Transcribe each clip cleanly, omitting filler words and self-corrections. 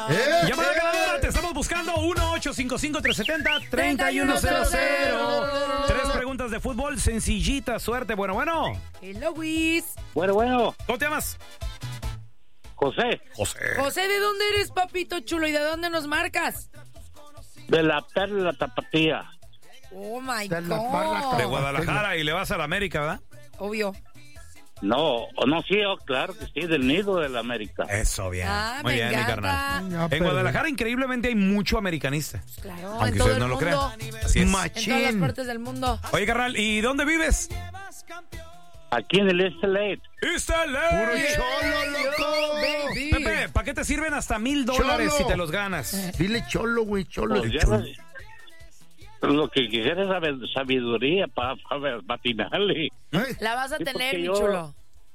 Llamada ganadora, te estamos buscando 1-855-370-3100. 3 preguntas de fútbol, sencillita, suerte. Bueno. Hello, Luis. Bueno. ¿Cómo te llamas? José, José, ¿de dónde eres, papito chulo? ¿Y de dónde nos marcas? de la Perla Tapatía. Oh, my De la God. Parla. De Guadalajara y le vas a la América, ¿verdad? Obvio. No, sí, claro que sí, del nido de la América. Eso, bien. Muy me bien, mi encanta. carnal. Ya, En pero- Guadalajara, increíblemente, hay mucho americanista. Claro, Aunque en todo ustedes el no lo mundo. crean. Así es. En todas las Machín. partes del mundo. Oye, carnal, ¿y dónde vives? Aquí en el East LA. Puro cholo, loco. Baby. Pepe, ¿para qué te sirven hasta $1,000 si te los ganas? Dile cholo, güey, cholo. Pues ya cholo. lo que quisiera es sabiduría para patinarle. La vas a Sí, tener, porque mi yo- chulo.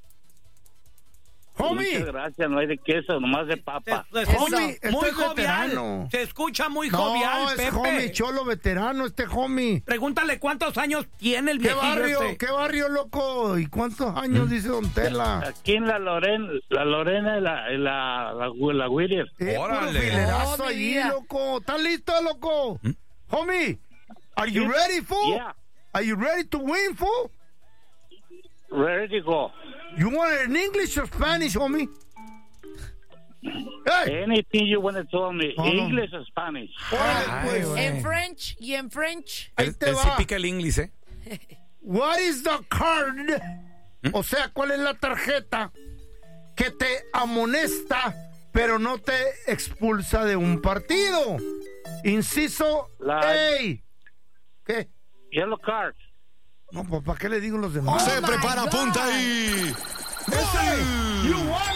Homie. Muchas gracias, no hay de queso, nomás de papa. Homie, este muy es jovial. veterano. Se escucha muy No, jovial, es Pepe. homie, cholo veterano, este homie. Pregúntale cuántos años tiene el ¿Qué viejillo barrio? este. ¿Qué barrio, loco? ¿Y cuántos años dice Don Tela? Aquí en la Lorena y la Whittier. Puro Órale. filerazo Oh, mi allí, vida. loco. ¿Estás listo, loco? Homie, are you ready, fool? Yeah, Are you ready to win, fool? ready to go. You want it in English or Spanish, homie? Hey. Anything you want to tell me, No, no. English or Spanish. Órale, Ay, pues. güey. En French y en French. Ahí Él te sí va. pica el inglés, ¿eh? What is the card? O sea, ¿cuál es la tarjeta que te amonesta, pero no te expulsa de un partido? Inciso La- A. ¿Qué? Yellow card. No, pues, ¿para qué le digo los demás? Se prepara, punta ahí. You won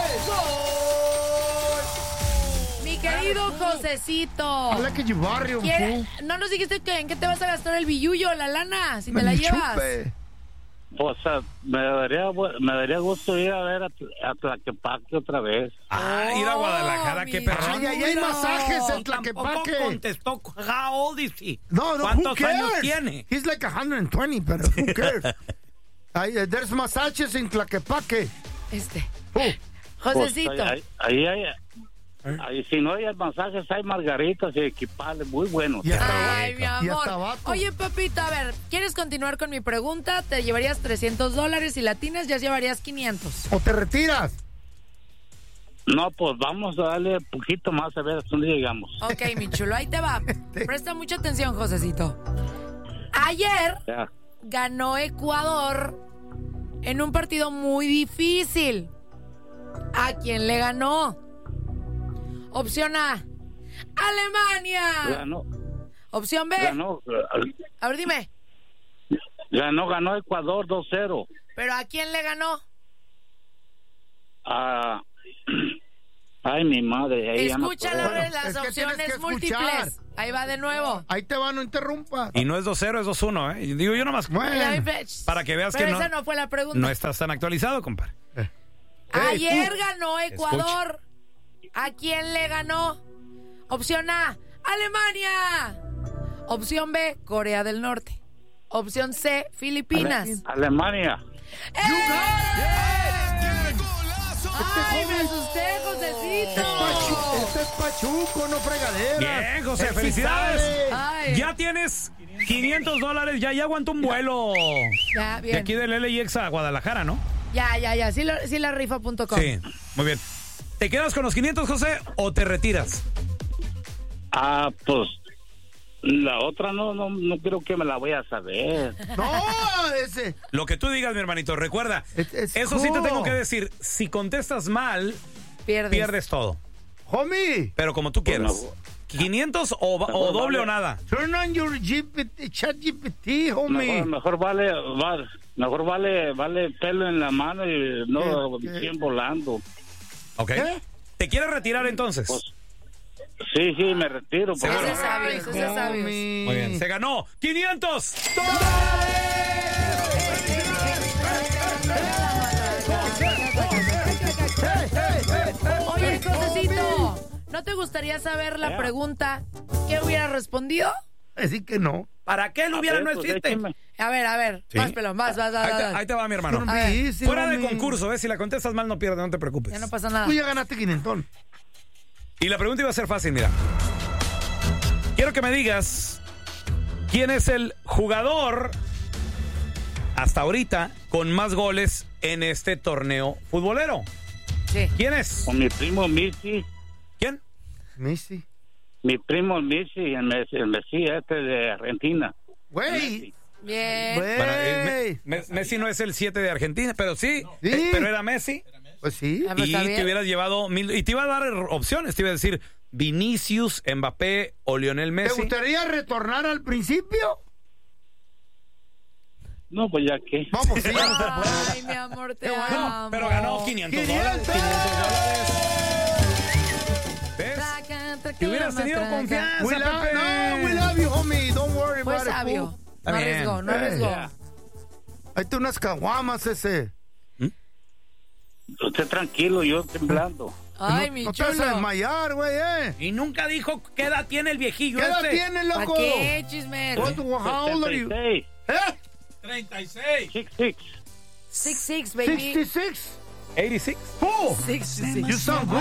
Mi querido Josecito. Habla que yo barrio, ¿Quiere- fool. No nos dijiste que en qué te vas a gastar el billullo, la lana, si te Me la lo llevas. chupe. O sea, me daría gusto ir a ver a Tlaquepaque otra vez. Ir a Guadalajara, mi qué perrón. Ay, ay, hay masajes en Tampoco Tlaquepaque. contestó. How old is he? No, who ¿Cuántos cares? años tiene? He's like 120, pero who cares? There's masajes en Tlaquepaque. Pues, Josecito. ahí, si no hay masajes, hay margaritas y equipales muy buenos. Y hasta- Ay, mi y hasta amor. vato. Oye, papito, a ver, ¿quieres continuar con mi pregunta? Te llevarías $300 y latinas ya llevarías 500. ¿O te retiras? No, pues vamos a darle un poquito más a ver hasta dónde llegamos. Ok, mi chulo, ahí te va. Presta mucha atención, Josecito. Ayer Ya. ganó Ecuador en un partido muy difícil. ¿A quién le ganó? Opción A, Alemania. Ganó, Opción B, a ver, dime. ganó Ecuador 2-0. ¿Pero a quién le ganó? Ay, mi madre. Ahí ya me Escucha acuerdo. las Es que tienes opciones que escuchar. múltiples. Ahí va de nuevo. Ahí te va, no interrumpas. Y no es 2-0, es 2-1, ¿eh? Y digo yo nomás. Bueno. Para que veas Pero que esa no fue la pregunta. no estás tan actualizado, compadre. Ayer ganó Ecuador. ¿A quién le ganó? Opción A, Alemania. Opción B, Corea del Norte. Opción C, Filipinas. Alemania. ¡Ay, me asusté, Josecito! Este es pachuco, no fregadera. Bien, José, Él sí felicidades. sabe. Ay. Ya tienes $500, ya aguantó un vuelo Ya, de bien. aquí del LAX a Guadalajara, ¿no? Ya. Sí la rifa.com. Sí, muy bien. ¿Te quedas con los 500, José, o te retiras? Pues la otra no creo que me la voy a saber. No, ese. Lo que tú digas, mi hermanito. Recuerda, Es eso sí te cool. tengo que decir. Si contestas mal, pierdes todo. Homie, Pero como tú quieras. 500 o doble o nada. turn on your chat GPT, homie. Mejor vale pelo en la mano y no ¿Qué? 100 volando. ¿Ok? ¿Qué? ¿Te quieres retirar entonces? Pues, Sí, me retiro. Seguro. Porque... Ese es sabio, ese es sabio. Homie. Muy bien. Se ganó 500. Oye, Josecito, ¿no te gustaría saber la pregunta que hubiera respondido? Así que no. ¿Para qué el hubiera no existe? déjeme. A ver, Sí. vas, pelón, vas. Ahí te va, mi hermano. A ver, Easy, Fuera de homie. concurso, si la contestas mal no pierdes, no te preocupes. ya no pasa nada. Tú ya ganaste 500. Y la pregunta iba a ser fácil, mira. Quiero que me digas quién es el jugador hasta ahorita con más goles en este torneo futbolero. Sí. ¿Quién es? Con mi primo Messi. ¿Quién? Messi. Mi primo Messi, el Messi de Argentina. Güey. Bien. Güey. Bueno, Messi no es el 7 de Argentina, pero sí. Sí. Pero era Messi. Pues sí. Ah, pues Y está te bien. hubieras llevado y te iba a dar opciones. Te iba a decir Vinicius, Mbappé o Lionel ¿Te Messi. gustaría retornar al principio? No, pues ya que. Vamos, sí, ya no se puede. Ay, mi amor, te Qué bueno. amo. Pero ganó 500 500. dólares. 500 dólares. ¿Ves? Si hubieras tenido confianza, We love, Pepe. no, we love you, homie. Don't worry Fue about it, sabio. fool. No Está bien. arriesgó, no arriesgó. Ahí te unas caguamas ese. Usted tranquilo, yo temblando. Ay, no, mi no te vas a chulo. desmayar, güey, Y nunca dijo qué edad tiene el viejillo ¿Qué edad este. tienes, ¿Para loco? qué, chisme? How old are you? 76. ¿Eh? 66. 66, baby. 66? 86. Oh, 66. you sound good.